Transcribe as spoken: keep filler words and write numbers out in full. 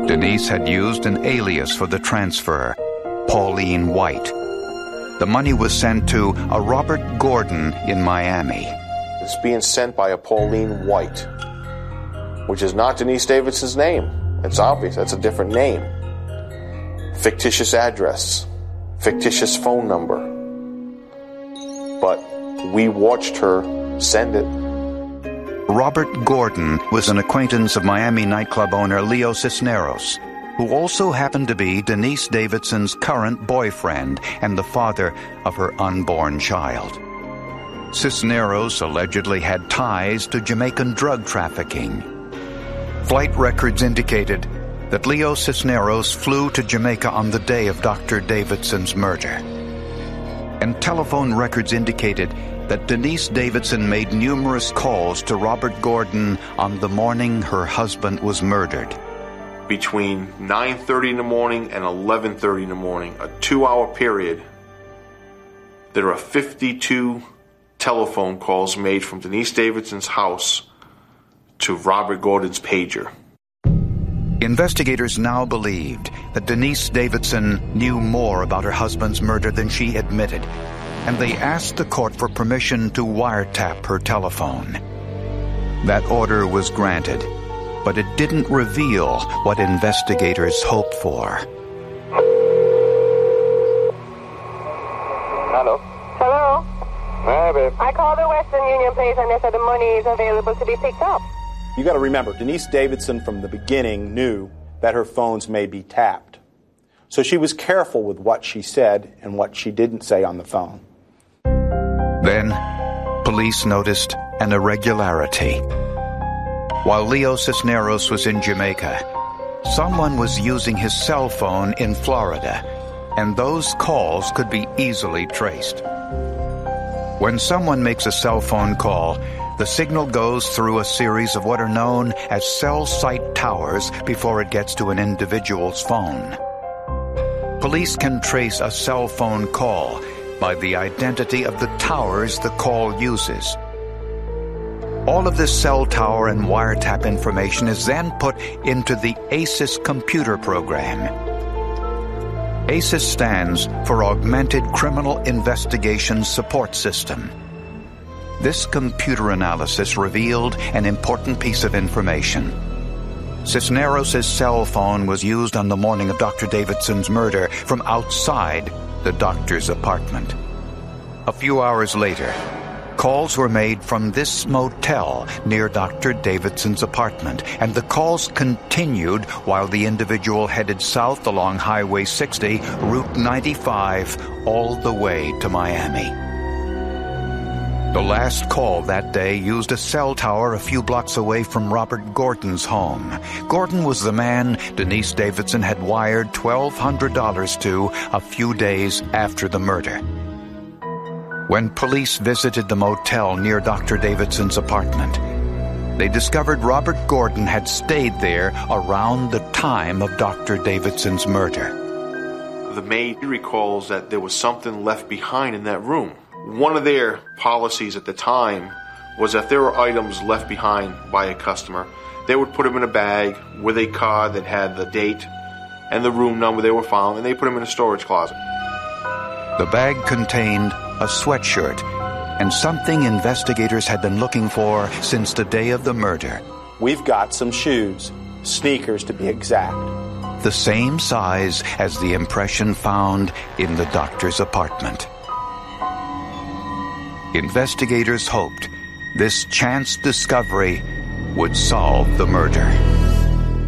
Denise had used an alias for the transfer, Pauline White. The money was sent to a Robert Gordon in Miami. It's being sent by a Pauline White, which is not Denise Davidson's name. It's obvious. That's a different name. Fictitious address. Fictitious phone number. But we watched her send it. Robert Gordon was an acquaintance of Miami nightclub owner Leo Cisneros, who also happened to be Denise Davidson's current boyfriend and the father of her unborn child. Cisneros allegedly had ties to Jamaican drug trafficking. Flight records indicated that Leo Cisneros flew to Jamaica on the day of Doctor Davidson's murder. And telephone records indicated that Denise Davidson made numerous calls to Robert Gordon on the morning her husband was murdered. Between nine thirty in the morning and eleven thirty in the morning, a two-hour period, there are fifty-two telephone calls made from Denise Davidson's house to Robert Gordon's pager. Investigators now believed that Denise Davidson knew more about her husband's murder than she admitted, and they asked the court for permission to wiretap her telephone. That order was granted, but it didn't reveal what investigators hoped for. Hello? Hello? Hi, babe. I called the Western Union place and they said the money is available to be picked up. You got to remember, Denise Davidson from the beginning knew that her phones may be tapped. So she was careful with what she said and what she didn't say on the phone. Then, police noticed an irregularity. While Leo Cisneros was in Jamaica, someone was using his cell phone in Florida, and those calls could be easily traced. When someone makes a cell phone call, the signal goes through a series of what are known as cell site towers before it gets to an individual's phone. Police can trace a cell phone call by the identity of the towers the call uses. All of this cell tower and wiretap information is then put into the ACES computer program. ACES stands for Augmented Criminal Investigation Support System. This computer analysis revealed an important piece of information. Cisneros' cell phone was used on the morning of Doctor Davidson's murder from outside the doctor's apartment. A few hours later, calls were made from this motel near Doctor Davidson's apartment, and the calls continued while the individual headed south along Highway sixty, Route ninety-five, all the way to Miami. The last call that day used a cell tower a few blocks away from Robert Gordon's home. Gordon was the man Denise Davidson had wired twelve hundred dollars to a few days after the murder. When police visited the motel near Doctor Davidson's apartment, they discovered Robert Gordon had stayed there around the time of Doctor Davidson's murder. The maid recalls that there was something left behind in that room. One of their policies at the time was that there were items left behind by a customer, they would put them in a bag with a card that had the date and the room number they were found, and they put them in a storage closet. The bag contained a sweatshirt and something investigators had been looking for since the day of the murder. We've got some shoes, sneakers to be exact. The same size as the impression found in the doctor's apartment. Investigators hoped this chance discovery would solve the murder.